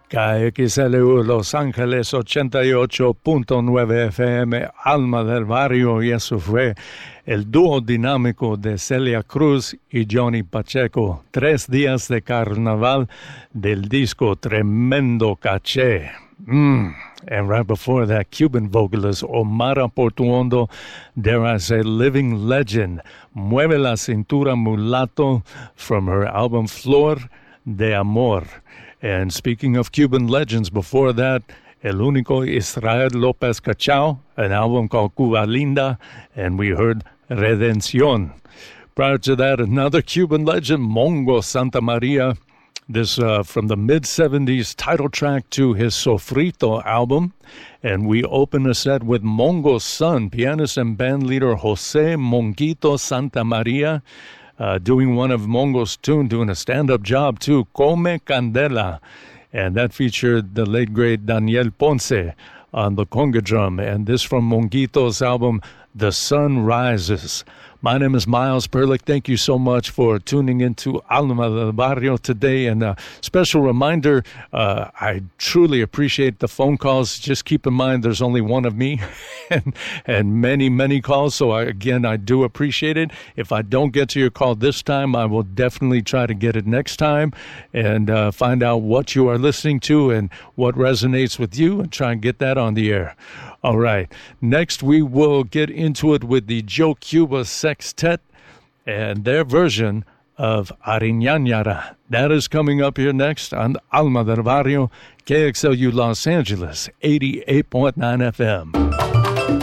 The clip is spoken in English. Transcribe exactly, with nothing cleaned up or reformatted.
K X L U Los Ángeles ochenta y ocho punto nueve F M, Alma del Barrio, y eso fue el dúo dinámico de Celia Cruz y Johnny Pacheco. Tres días de carnaval del disco Tremendo Caché. Mm. And right before that, Cuban vocalist Omara Portuondo, dare I say, living legend, Mueve la Cintura Mulato, from her album Flor de Amor. And speaking of Cuban legends, before that, El Único Israel López Cachao, an album called Cuba Linda, and we heard Redención. Prior to that, another Cuban legend, Mongo Santa Maria, this uh, from the mid-seventies, title track to his Sofrito album. And we open a set with Mongo's son, pianist and band leader Jose Monguito Santa Maria, Uh, doing one of Mongo's tune, doing a stand-up job too, Come Candela. And that featured the late, great Daniel Ponce on the conga drum. And this from Monguito's album, The Sun Rises. My name is Miles Perlick. Thank you so much for tuning into Alma del Barrio today. And a special reminder, uh, I truly appreciate the phone calls. Just keep in mind there's only one of me and, and many, many calls. So, I, again, I do appreciate it. If I don't get to your call this time, I will definitely try to get it next time and uh, find out what you are listening to and what resonates with you and try and get that on the air. All right. Next, we will get into it with the Joe Cuba Sextet and their version of Ariñañara. That is coming up here next on Alma del Barrio, K X L U Los Angeles, eighty-eight point nine F M.